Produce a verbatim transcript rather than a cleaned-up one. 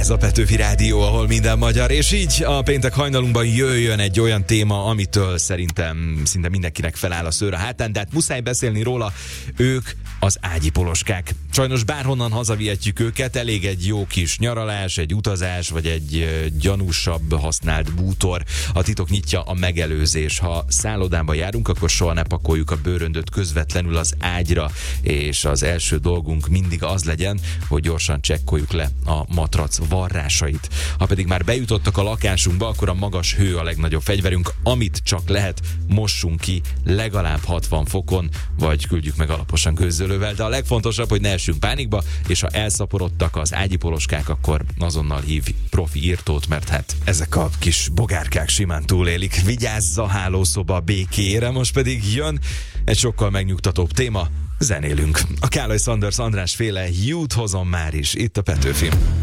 Ez a Petőfi Rádió, ahol minden magyar, és így a péntek hajnalunkban jöjjön egy olyan téma, amitől szerintem szinte mindenkinek feláll a szőr a hátán, de hát muszáj beszélni róla, ők az ágyi poloskák. Sajnos bárhonnan hazavihetjük őket, elég egy jó kis nyaralás, egy utazás, vagy egy gyanúsabb használt bútor. A titok nyitja a megelőzés. Ha szállodába járunk, akkor soha ne pakoljuk a bőröndöt közvetlenül az ágyra, és az első dolgunk mindig az legyen, hogy gyorsan csekkoljuk le a matrac varrásait. Ha pedig már bejutottak a lakásunkba, akkor a magas hő a legnagyobb fegyverünk, amit csak lehet, mossunk ki legalább hatvan fokon, vagy küldjük meg alaposan gőzölővel, de a legfontosabb, hogy ne essünk pánikba, és ha elszaporodtak az ágyi poloskák, akkor azonnal hív profi írtót, mert hát ezek a kis bogárkák simán túlélik. Vigyázz a hálószoba békére, most pedig jön egy sokkal megnyugtatóbb téma, zenélünk. A Kálai Sanders András féle Youth hozom már is, itt a Petőfi.